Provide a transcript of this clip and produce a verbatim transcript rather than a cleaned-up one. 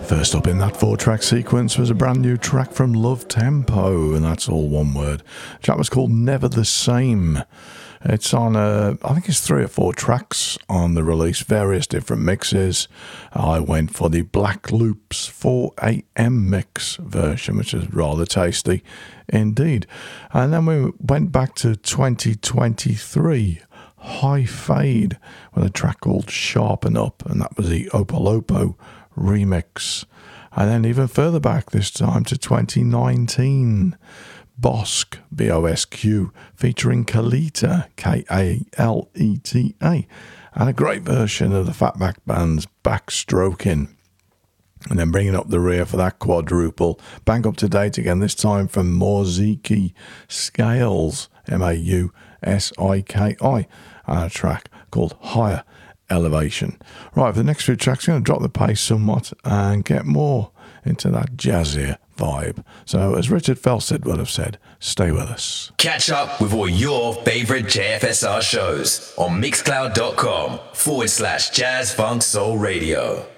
First up in that four-track sequence was a brand new track from Love Tempo, and that's all one word. The track was called Never the Same. It's on, uh, I think it's three or four tracks on the release, various different mixes. I went for the Black Loops four a m mix version, which is rather tasty indeed. And then we went back to twenty twenty-three, High Fade, with a track called Sharpen Up, and that was the Opolopo remix. And then even further back this time to twenty nineteen, Bosq, B O S Q, featuring Kaleta, K A L E T A, and a great version of the Fatback Band's Backstroking. And then bringing up the rear for that quadruple, bang up to date again, this time from Mausiki Scales, M A U S I K I, and a track called Higher Elevation. Right, for the next few tracks, I'm going to drop the pace somewhat and get more into that jazzier vibe. So, as Richard Felstead would have said, stay with us. Catch up with all your favourite J F S R shows on mixcloud.com forward slash jazz funk soul radio.